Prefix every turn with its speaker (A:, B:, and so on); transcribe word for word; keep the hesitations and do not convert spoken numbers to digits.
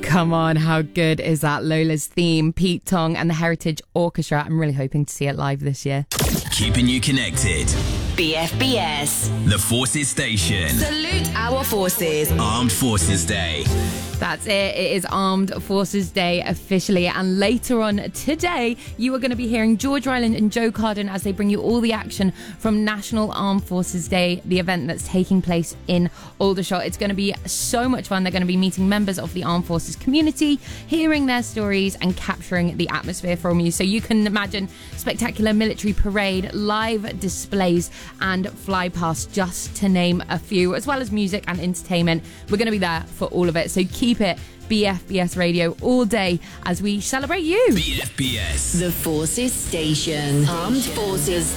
A: Come on, how good is that? Lola's theme, Pete Tong and the Heritage Orchestra. I'm really hoping to see it live this year.
B: Keeping you connected.
C: B F B S.
B: The Forces Station.
C: Salute our forces.
B: Armed Forces Day.
A: That's it. It is Armed Forces Day officially. And later on today, you are going to be hearing George Ryland and Joe Carden as they bring you all the action from National Armed Forces Day, the event that's taking place in Aldershot. It's going to be so much fun. They're going to be meeting members of the Armed Forces community, hearing their stories and capturing the atmosphere from you. So you can imagine spectacular military parade, live displays and fly past, just to name a few, as well as music and entertainment. We're going to be there for all of it. So keep Keep it B F B S Radio all day as we celebrate you.
B: B F B S.
C: The Forces Station. Armed Forces